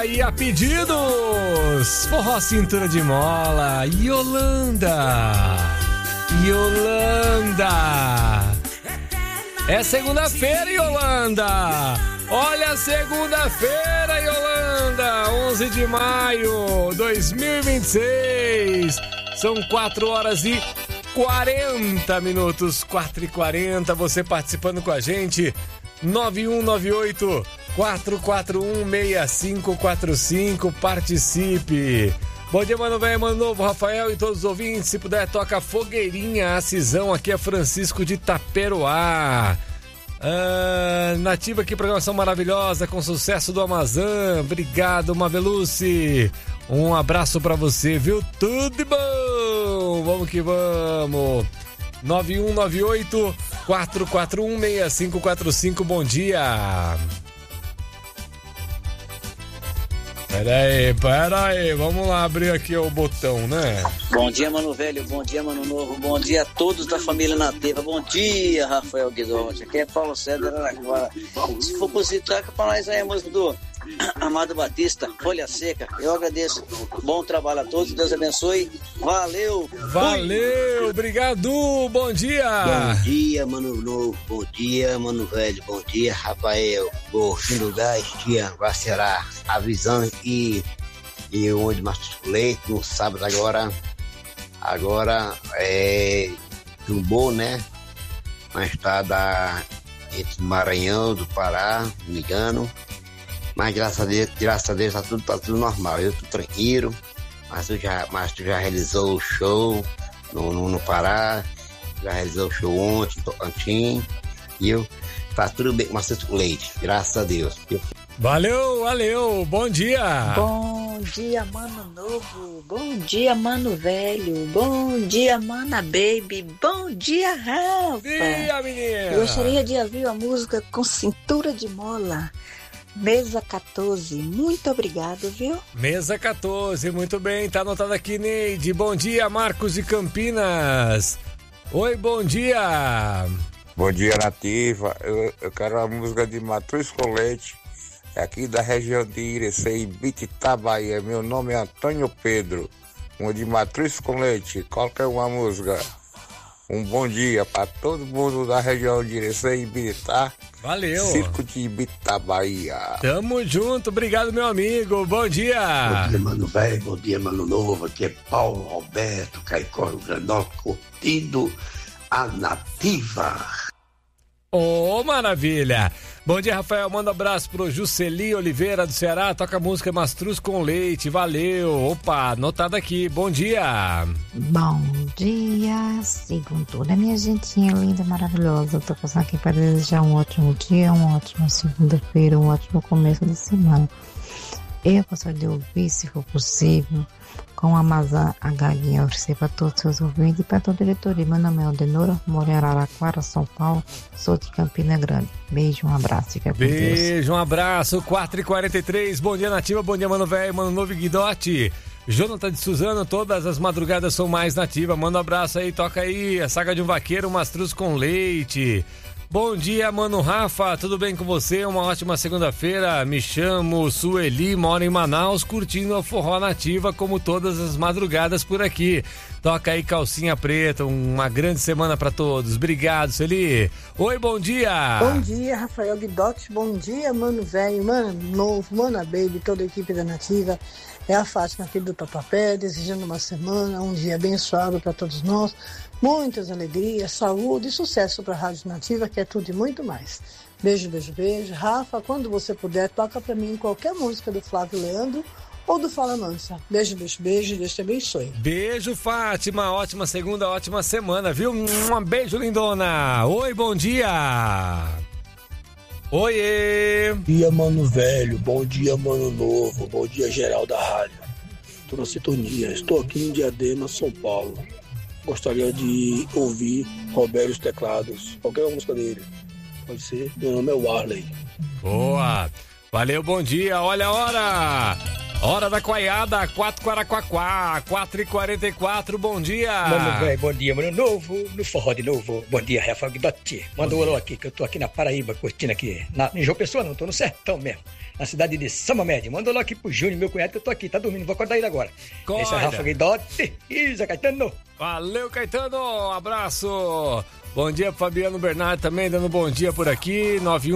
E a pedidos, forró cintura de mola, Yolanda. É segunda-feira, Yolanda. Olha, segunda-feira, Yolanda, 11 de maio, 2026. São 4h40, 4h40, você participando com a gente, 9198-441-6545, participe. Bom dia, mano velho, mano novo, Rafael e todos os ouvintes. Se puder, toca Fogueirinha, a Cisão. Aqui é Francisco de Taperoá. Nativa aqui, programação maravilhosa, com sucesso do Amazon. Obrigado, Mavelucci. Um abraço pra você, viu? Tudo de bom. Vamos que vamos. 9198-441-6545. Bom dia. Pera aí, vamos lá abrir aqui o botão, né? Bom dia, mano velho, bom dia, mano novo, bom dia a todos da família Nativa, bom dia, Rafael Guidotti, aqui é Paulo César Araquara. Se for possível, toca pra nós aí a música do Amado Batista, Folha Seca. Eu agradeço, bom trabalho a todos, Deus abençoe, valeu, obrigado, bom dia. Bom dia, mano novo, bom dia, mano velho, bom dia, Rafael, Gordinho do Gás, dia, vai será a visão e onde mais leite no sábado agora é Jumbo, né? Na estrada entre Maranhão, do Pará, não me engano. Mas graças a Deus tá tudo normal. Eu tô tranquilo, mas tu já realizou o show no Pará, já realizou o show ontem, em Tocantins, e eu tá tudo bem com o leite, graças a Deus. Valeu, bom dia. Bom dia, mano novo, bom dia, mano velho, bom dia, mana baby, bom dia, Rafa. Dia, menina. Eu gostaria de ouvir a música Com Cintura de Mola, Mesa 14, muito obrigado, viu? Mesa 14, muito bem, tá anotado aqui, Neide. Bom dia, Marcos de Campinas. Oi, bom dia. Bom dia, Nativa. Eu quero a música de Matheus Colete, aqui da região de Irecê, Bititá, Bahia. Meu nome é Antônio Pedro, de Matheus Colete. Coloca uma música. Um bom dia para todo mundo da região de Irecê e Bititá. Valeu. Circo de Ibitá, Bahia. Tamo junto, obrigado, meu amigo. Bom dia. Bom dia, mano velho, bom dia, mano novo. Aqui é Paulo Alberto, Caicó, Rio Grande do Norte, curtindo a Nativa. Ô, maravilha. Bom dia, Rafael. Manda um abraço pro Jusceli Oliveira do Ceará. Toca a música Mastruz com Leite. Valeu. Opa, anotado aqui. Bom dia. Bom dia, segunda, minha gentinha linda, maravilhosa. Eu tô passando aqui para desejar um ótimo dia, uma ótima segunda-feira, um ótimo começo de semana. Eu gostaria de ouvir, se for possível, com a Amazon a Galinha. Eu recebo para todos os seus ouvintes e para toda a diretoria. Meu nome é Aldenora, moro em Araraquara, São Paulo, sou de Campina Grande. Beijo, um abraço, fica com Deus. Beijo, um abraço, 4h43, bom dia, Nativa, bom dia, mano velho, mano novo, Guidotti. Jonathan de Suzano, todas as madrugadas são mais Nativa. Manda um abraço aí, toca aí a Saga de um Vaqueiro, Mastruz com Leite. Bom dia, mano Rafa, tudo bem com você? Uma ótima segunda-feira. Me chamo Sueli, moro em Manaus, curtindo a forró Nativa como todas as madrugadas por aqui. Toca aí Calcinha Preta, uma grande semana pra todos. Obrigado, Sueli. Oi, bom dia. Bom dia, Rafael Guidotti. Bom dia, mano velho, mano novo, mana baby, toda a equipe da Nativa. É a Fátima aqui do Tatuapé, desejando uma semana, um dia abençoado para todos nós. Muitas alegrias, saúde e sucesso para a Rádio Nativa, que é tudo e muito mais. Beijo, beijo, beijo. Rafa, quando você puder, toca para mim qualquer música do Flávio Leandro ou do Fala Mansa. Beijo, beijo, beijo. Deus te abençoe. Beijo, Fátima. Ótima segunda, ótima semana, viu? Um beijo, lindona. Oi, bom dia. Oiê! Bom dia, mano velho, bom dia, mano novo, bom dia, geral da rádio. Tô na sintonia, estou aqui em Diadema, São Paulo. Gostaria de ouvir Roberto e os Teclados, qualquer música dele. Pode ser, meu nome é Warley. Boa! Valeu, bom dia, olha a hora! Hora da coiada, 4h44, bom dia. Mano velho, bom dia, mano novo, no forró de novo. Bom dia, Rafael Guidotti. Manda um alô aqui, que eu tô aqui na Paraíba, curtindo aqui. Em João Pessoa não, tô no sertão mesmo. Na cidade de Samba Média. Manda um alô aqui pro Júnior, meu cunhado, que eu tô aqui, tá dormindo, vou acordar ele agora. Acorda. Esse é Rafael Guidotti e Zé Caetano. Valeu, Caetano, abraço. Bom dia, Fabiano Bernardo também dando bom dia por aqui,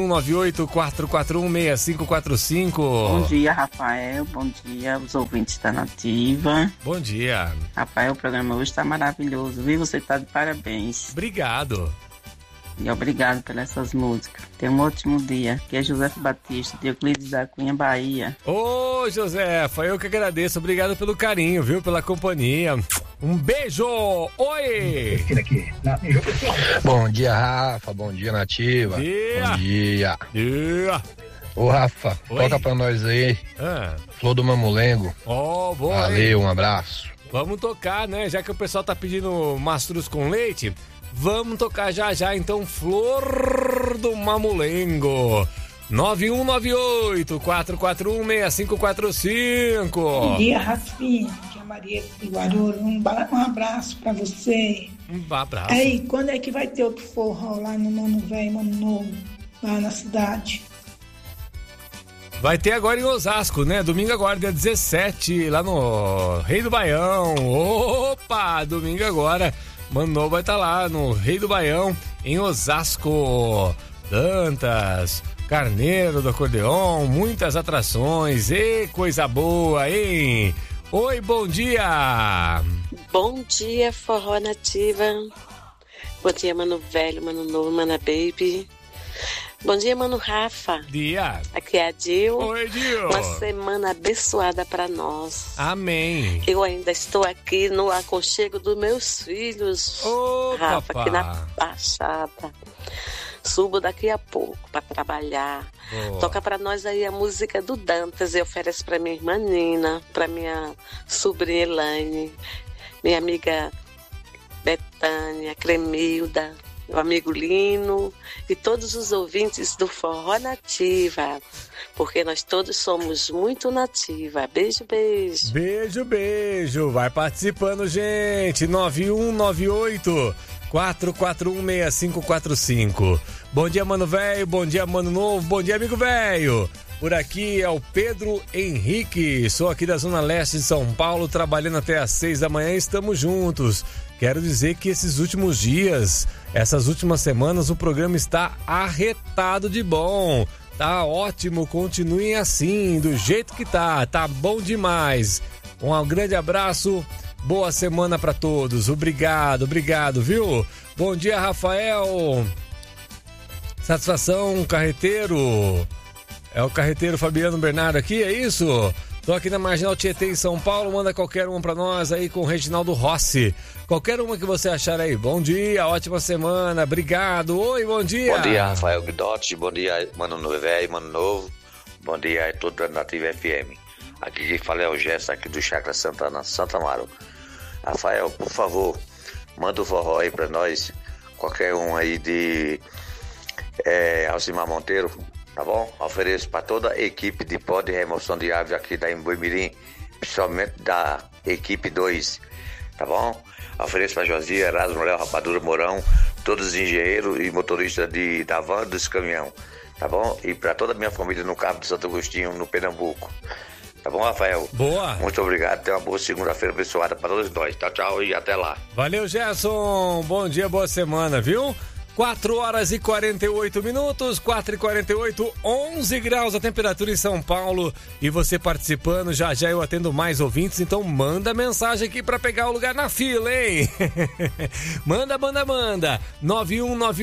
9198-441-6545. Bom dia, Rafael, bom dia os ouvintes da Nativa. Bom dia. Rafael, o programa hoje tá maravilhoso, viu? Você tá de parabéns. Obrigado. E obrigado pelas essas músicas. Tenha um ótimo dia. Aqui é José Batista, de Euclides da Cunha, Bahia. Ô, Josefa, eu que agradeço. Obrigado pelo carinho, viu? Pela companhia. Um beijo! Oi! Bom dia, Rafa. Bom dia, Nativa. Bom dia. Ô, Rafa, Oi? Toca pra nós aí. Flor do Mamulengo. Ó, boa. Valeu, hein? um abraço. Vamos tocar, né? Já que o pessoal tá pedindo mastruz com leite, vamos tocar já, então, Flor do Mamulengo. 9198-441-6545. Bom dia, Rafinha. Aqui é a Maria de Guarulhos. Um abraço pra você. Um abraço. Aí, quando é que vai ter outro forró lá no Mano Velho, Mano Novo, lá na cidade? Vai ter agora em Osasco, né? Domingo agora, dia 17, lá no Rei do Baião. Opa! Domingo agora, Mano Novo vai estar lá no Rei do Baião, em Osasco. Dantas, Carneiro do Acordeon, muitas atrações. E coisa boa, hein? Oi, bom dia! Bom dia, Forró Nativa. Bom dia, Mano Velho, Mano Novo, Mana Baby. Bom dia, Mano Rafa. Dia. Aqui é a Dil. Oi, Dil. Uma semana abençoada para nós. Amém. Eu ainda estou aqui no aconchego dos meus filhos. Ô, Rafa, papá. aqui na Baixada. Subo daqui a pouco para trabalhar. Boa. Toca para nós aí a música do Dantas e oferece para minha irmã Nina, para minha sobrinha Elaine, minha amiga Betânia, Cremilda, meu amigo Lino e todos os ouvintes do Forró Nativa, porque nós todos somos muito nativa. Beijo, beijo. Beijo, beijo. Vai participando, gente. 9198-441-6545. Bom dia, Mano Velho. Bom dia, Mano Novo. Bom dia, amigo velho. Por aqui é o Pedro Henrique. Sou aqui da Zona Leste de São Paulo, trabalhando até às 6 da manhã. Estamos juntos. Quero dizer que esses últimos dias, essas últimas semanas, o programa está arretado de bom. Tá ótimo, continuem assim, do jeito que tá bom demais. Um grande abraço, boa semana pra todos. Obrigado, viu? Bom dia, Rafael. Satisfação, carreteiro. É o carreteiro Fabiano Bernardo aqui, é isso? Tô aqui na Marginal Tietê em São Paulo, manda qualquer uma pra nós aí com o Reginaldo Rossi. Qualquer uma que você achar aí. Bom dia, ótima semana, obrigado. Oi, bom dia. Bom dia, Rafael Guidotti, bom dia, Mano Velho, Mano Novo. Bom dia a todos da Nativa FM. Aqui quem fala é o Gerson aqui do Chácara Santana, Santa Amaro. Rafael, por favor, manda o forró aí pra nós. Qualquer um aí de Alcimar Monteiro, tá bom? Ofereço para toda a equipe de pó de remoção de aves aqui da Emboimirim, principalmente da equipe 2, tá bom? Ofereço para Josia, Erasmo, Léo, Rapadura, Mourão, todos os engenheiros e motoristas da van dos caminhão, tá bom? E para toda a minha família no Cabo de Santo Agostinho, no Pernambuco. Tá bom, Rafael? Boa. Muito obrigado. Tenha uma boa segunda-feira abençoada para todos nós. Tchau, tchau e até lá. Valeu, Gerson. Bom dia, boa semana, viu? 4h48, 4h48, 11 graus a temperatura em São Paulo. E você participando, já eu atendo mais ouvintes, então manda mensagem aqui pra pegar o lugar na fila, hein? Manda. 9191